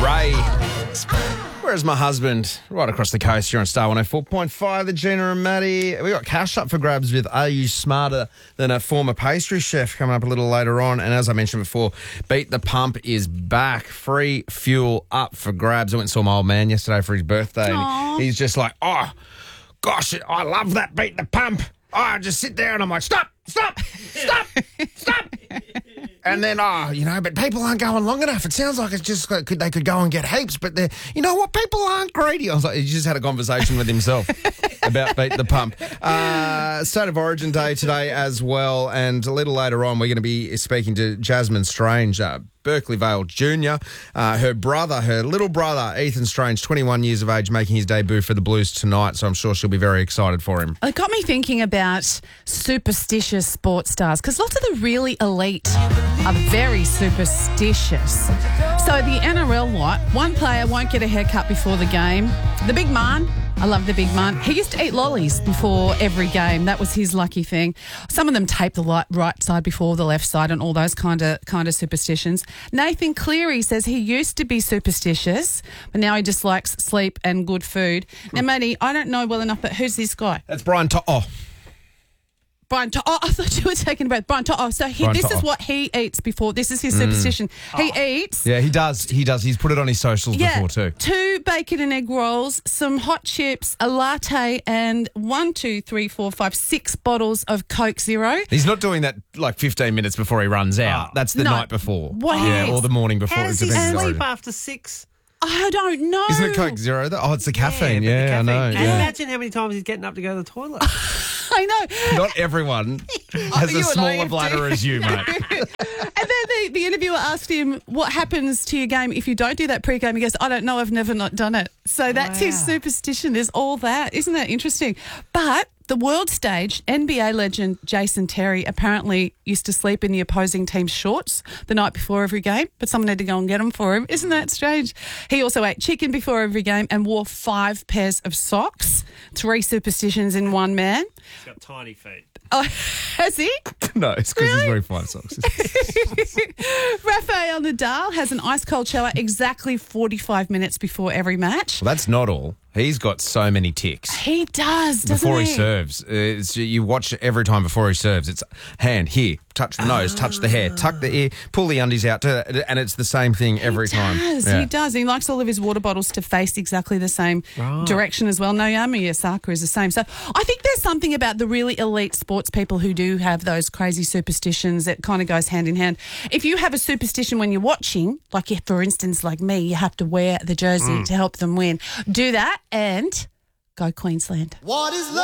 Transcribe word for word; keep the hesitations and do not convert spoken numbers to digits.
Ray. Where's my husband? Right across the coast here on Star one oh four point five, the Gina and Maddie. We got cash up for grabs with Are You Smarter Than a Former Pastry Chef coming up a little later on. And as I mentioned before, Beat the Pump is back. Free fuel up for grabs. I went and saw my old man yesterday for his birthday. And he's just like, oh, gosh, I love that Beat the Pump. Oh, I just sit there and I'm like, stop, stop, stop, stop. And then, oh, you know, but people aren't going long enough. It sounds like it's just like could, they could go and get heaps, but they're, you know what? People aren't greedy. I was like, he just had a conversation with himself about Beat the Pump. Uh, State of Origin Day today as well. And a little later on, we're going to be speaking to Jasmine Strange, uh, Berkeley Vale Junior Uh, her brother, her little brother, Ethan Strange, twenty-one years of age, making his debut for the Blues tonight. So I'm sure she'll be very excited for him. It got me thinking about superstitious sports stars because lots of the really elite are very superstitious. So the N R L lot, one player won't get a haircut before the game. The big man, I love the big man. He used to eat lollies before every game. That was his lucky thing. Some of them tape the light, right side before the left side and all those kind of kind of superstitions. Nathan Cleary says he used to be superstitious, but now he just likes sleep and good food. Now, Matty, I don't know well enough, but who's this guy? That's Brian To'o. Brian To'o. Oh, I thought you were taking a breath. Brian To'o. So he, this To'o. is what he eats before. This is his superstition. Mm. He oh. eats. Yeah, he does. He does. He's put it on his socials yeah, before too. Two bacon and egg rolls, some hot chips, a latte, and one, two, three, four, five, six bottles of Coke Zero. He's not doing that like fifteen minutes before he runs out. Oh. That's the No. night before. What he yeah, eats. or the morning before. How does he depends on sleep origin. after six? I don't know. Isn't it Coke Zero? though? Oh, it's the caffeine. but the Yeah, caffeine. I know. Can you Yeah. imagine how many times he's getting up to go to the toilet? I know. Not everyone has you a and I smaller have bladder to. as you, mate. And then the, the interviewer asked him, what happens to your game if you don't do that pre-game? He goes, I don't know, I've never not done it. So that's his Wow. superstition. There's all that. Isn't that interesting? But the world stage, N B A legend Jason Terry apparently used to sleep in the opposing team's shorts the night before every game, but someone had to go and get them for him. Isn't that strange? He also ate chicken before every game and wore five pairs of socks. Three superstitions in one man. He's got tiny feet. Oh, has he? No, it's because he's wearing five socks. Rafael Nadal has an ice cold shower exactly forty-five minutes before every match. Well, that's not all. He's got so many ticks. He does, doesn't Before he he? serves, it's, you watch every time before he serves. It's hand here, touch the nose, touch the hair, tuck the ear, pull the undies out, and it's the same thing every he time. Does, Yeah. He does. He likes all of his water bottles to face exactly the same Right. direction as well. Naomi Osaka is the same. So I think there's something about the really elite sports people who do have those crazy superstitions that kind of goes hand in hand. If you have a superstition when you're watching, like if, for instance, like me, you have to wear the jersey to help them win, do that and go Queensland. What is love?